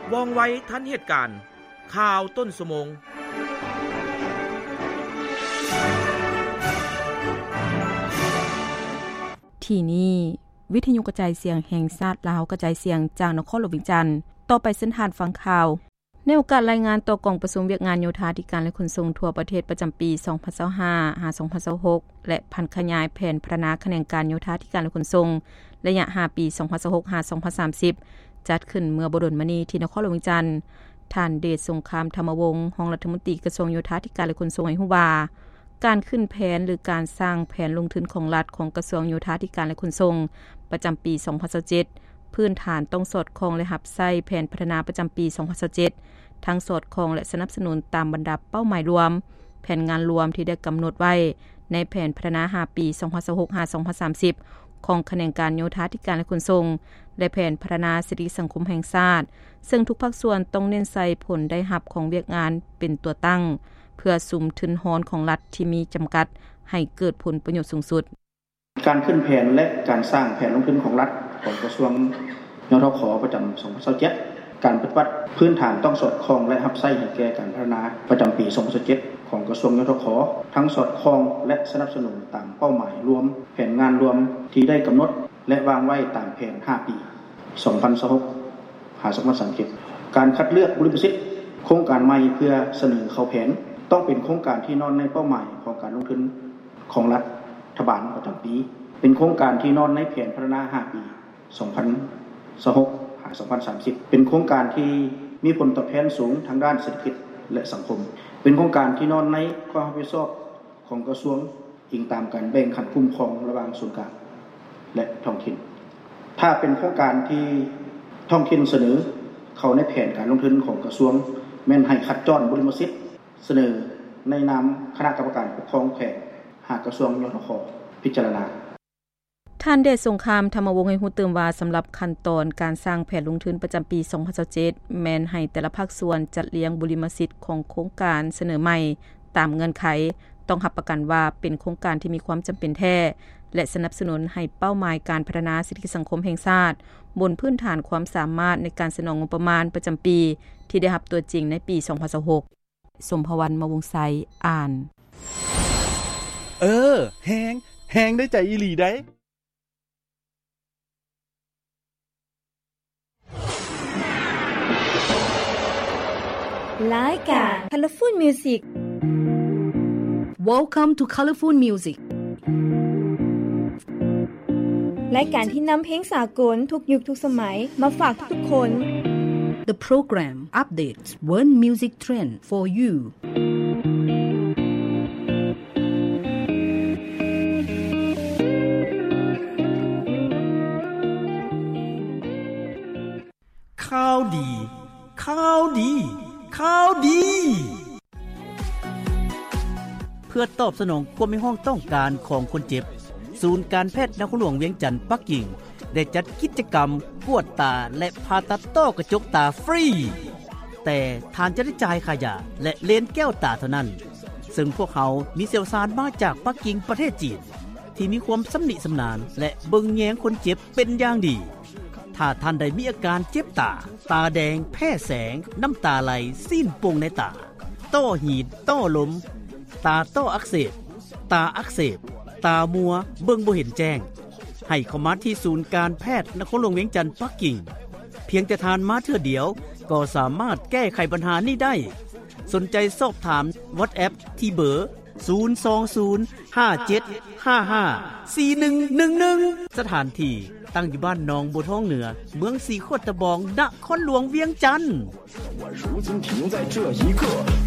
ว่องไวทันเหตุการณ์ข่าวต้นชั่วโมงที่นี่วิทยุกระจายเสียงแห่งชาติลาวกระจายเสียงจากนครหลวงวิจันทร์ต่อไปเส้นทางฟังข่าวในโอกาสรายงานต่อกองประชุมเวียกงานโยธาธิการและขนส่งทั่วประเทศประจำปี 2025-2026 และพันขยายแผนพัฒนาแขนงการโยธาธิการและขนส่งระยะ 5 ปี 2026-2030 จัดขึ้นเมื่อบดลมณีที่นครหลวงวิจันทร์ท่านเดชสงครามธรรมวงศ์รองรัฐมนตรีกระทรวงโยธาธิการและขนส่งให้ฮู้ว่าการขึ้นแผนหรือการสร้างแผนลงทุนของรัฐของกระทรวงโยธาธิการและขนส่งประจำปี 2027 พื้นฐานต้องสอดคล้องและรับใช้แผนพัฒนาประจำปี 2027 ทั้งสอดคล้องและสนับสนุนตามบรรดาเป้าหมายรวมแผนงานรวมที่ได้กำหนดไว้ในแผนพัฒนา 5 ปี 2026-2030 ของแขนงการโยธาธิการและขนส่งและแผนพัฒนาสิทธิสังคมแห่งชาติซึ่งทุกภาคส่วนต้องเน้นใส่ผลได้รับของเวียกงานเป็นตัวตั้งเพื่อสุมทุนฮ้อนของรัฐที่มีจำกัดให้เกิดผลประโยชน์สูงสุดการขึ้นแผนและการสร้างแผนลงทุนของรัฐของกระทรวงยธข.ประจำ 2027 การปฏิบัติพื้นฐานต้องสอดคล้องและรับใช้ให้แก่การพัฒนาประจำปี 2027 ของกระทรวงยธข.ทั้งสอดคล้องและสนับสนุนตามเป้าหมายรวมแผนงานรวมที่ได้กำหนดและวางไว้ตามแผน 5 ปี 2026-2030 การคัดเลือกบริษัทโครงการใหม่เพื่อเสนอเข้าแผนต้องเป็นโครงการที่นอนในเป้าหมายของการลงทุนของรัฐบาลประจำปีเป็นโครงการที่นอนในแผนพัฒนา 5 ปี 2026-2030 เป็นโครงการที่มีผลตอบแทนสูงทางด้านเศรษฐกิจและสังคมเป็นโครงการที่นอนในความรับผิดชอบของกระทรวงอิงตามการแบ่งขันคุ้มครองระหว่างส่วนกลางและท้องถิ่นถ้าเป็นโครงการที่ท้องถิ่นเสนอเข้าในแผนการลงทุนของกระทรวงแม่นให้คัดจ้อนบริษัทเสนอในนามคณะกรรมการปกครองแขวงหากกระทรวงยธข.พิจารณาท่านเดชสงครามธรรมวงศ์ให้ฮู้ตื่นว่าสำหรับขั้นตอนการสร้างแผนลงทุนประจำปี 2027 แม้นให้แต่ละภาคส่วนจัดเลี้ยงบริมสิทธิ์ของโครงการเสนอใหม่ตามเงื่อนไขต้องรับประกันว่าเป็นโครงการที่มีความจำเป็นแท้และสนับสนุนให้เป้าหมายการพัฒนาสิทธิสังคมแห่งชาติบนพื้นฐานความสามารถในการสนองงบประมาณประจำปีที่ได้รับตัวจริงในปี 2026 สมภวรรณ มวงไสอ่านแฮงได้ใจอีหลีได้รายการ Colorful Music Welcome to Colorful Music รายการที่นำเพลงสากลทุกยุคทุกสมัยมาฝากทุกคน The program updates world music trend for you ข่าวดีข่าวดีข่าวดีเพื่อตอบสนองความมีห้องต้องการของคนเจ็บศูนย์การแพทย์นครหลวงเวียงจันทน์ปักกิ่งได้จัดกิจกรรมกวดตาและผ่าตัดต้อกระจกตาฟรีแต่ทานจะได้จ่ายค่ายาและเลนส์แก้วตาเท่านั้นซึ่งพวกเขามีเชี่ยวชาญมาจากปักกิ่งประเทศจีนที่มีความสำนิสำนานและเบิ่งแยงคนเจ็บเป็นอย่างดีถ้าท่านใดมีอาการเจ็บตาตาแดงแพ้แสงน้ำตาไหลซีนโป่งในตาต้อหีดต้อลมตาต้ออักเสบตาอักเสบตามัวเบิ่งบ่เห็นแจ้งให้เข้ามาที่ศูนย์การแพทย์นครหลวงเวียงจันทน์ปักกิ่งเพียงแต่ทานมาเทื่อเดียวก็สามารถแก้ไขปัญหานี้ได้สนใจสอบถาม WhatsApp ที่เบอร์ 02057554111 สถานที่ตั้งอยู่บ้านหนองบัวทองเหนือเมืองสีโคตรตะบองนครหลวงเวียงจันทน์